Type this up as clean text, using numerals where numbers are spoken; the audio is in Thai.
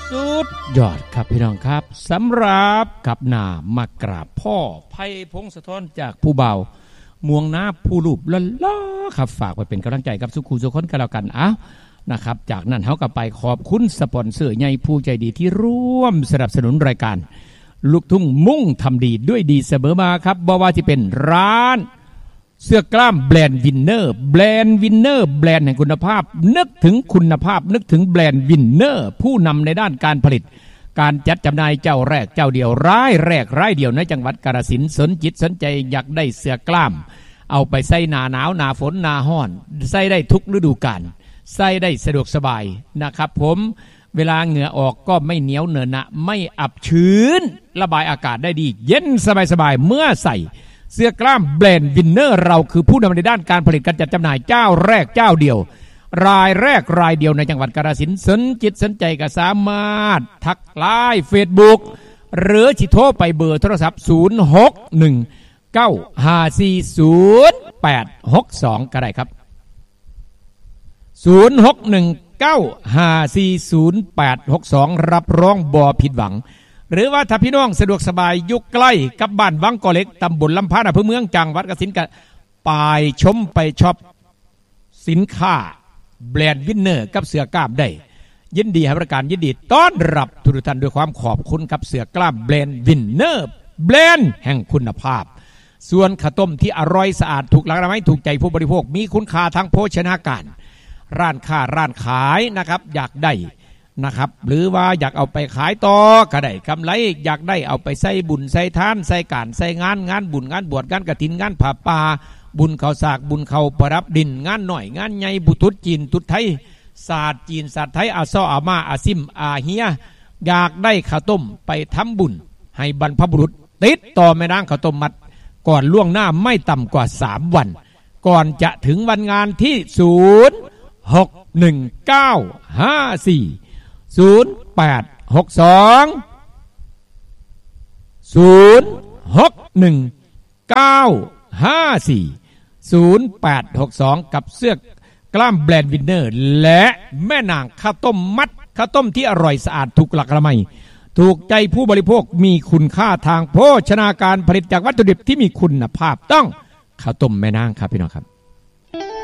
สุดยอดครับพี่น้องครับสำหรับกับหน้ามากราบพ่อไผ่พงศธรจากผู้เบาเมืองนาผู้รูปล้อครับฝากไว้เป็นกำลังใจกับสุขุสุขนกันแล้วกันนะครับจากนั้นเขาก็ไปขอบคุณสปอนเซอร์ใหญ่ผู้ใจดีที่ร่วมสนับสนุนรายการลูกทุ่งมุ่งทำดีด้วยดีเสมอมาครับบ่ว่าจะเป็นร้านเสื้อกล้ามแบรนด์วินเนอร์แบรนด์แห่งคุณภาพนึกถึงคุณภาพนึกถึงแบรนด์วินเนอร์ผู้นำในด้านการผลิตการจัดจำหน่ายเจ้าแรกเจ้าเดียวรายเดียวในจังหวัดกาฬสินธุ์สนจิตสนใจอยากได้เสื้อกล้ามเอาไปใส่หน้าหนาวหน้าฝนหน้าร้อนใส่ได้ทุกฤดูกาลใส่ได้สะดวกสบายนะครับผมเวลาเหงื่อออกก็ไม่เหนียวเหนอะหนะไม่อับชื้นระบายอากาศได้ดีเย็นสบายเมื่อใส่เสื้อกล้ามแบรนด์วินเนอร์เราคือผู้นำในด้านการผลิตการจัดจำหน่ายเจ้าแรกเจ้าเดียวรายเดียวในจังหวัดกาฬสินธุ์สนจิตสนใจก็สามารถทักไลน์เฟซบุ๊กหรือสิโทรไปเบอร์โทรศัพท์0619540862ก็ได้ครับ0619540862รับรองบ่ผิดหวังหรือว่าถ้าพี่น้องสะดวกสบายอยู่ใกล้กับบ้านวังกอเล็กตำบลลำพานอำเภอเมืองจังหวัดกาฬสินธุ์ก็ไปชมไปช็อปสินค้าแบรนด์วินเนอร์กับเสื้อกล้ามได้ยินดีให้บริการยินดีต้อนรับทุกท่านด้วยความขอบคุณกับเสื้อกล้ามแบรนด์วินเนอร์แบรนด์แห่งคุณภาพส่วนข้าวต้มที่อร่อยสะอาดถูกหลักอนามัยถูกใจผู้บริโภคมีคุณค่าทางโภชนาการร้านค้าร้านขายนะครับอยากได้นะครับหรือว่าอยากเอาไปขายต่อก็ได้กำไรอยากได้เอาไปใส่บุญใส่ทานใส่การใส่งานบุญงานบวชงานกฐินงานผ้าป่าบุญข้าวสากบุญข้าวประดับดินงานหน่อยงานใหญ่บุตรจีนตุดไทยศาสตร์จีนศาสตร์ไทยอาซ้ออามาอาซิมอาเฮียอยากได้ข้าวต้มไปทำบุญให้บรรพบุรุษติดต่อแม่นางข้าวต้มมัดก่อนล่วงหน้าไม่ต่ำกว่า3วันก่อนจะถึงวันงานที่0612061954กับเสื้อกล้ามแบรนด์วินเนอร์และแม่นางข้าวต้มมัดข้าวต้มที่อร่อยสะอาดถูกหลักอนามัยถูกใจผู้บริโภคมีคุณค่าทางโภชนาการผลิตจากวัตถุดิบที่มีคุณภาพต้องข้าวต้มแม่นางครับพี่น้องครับ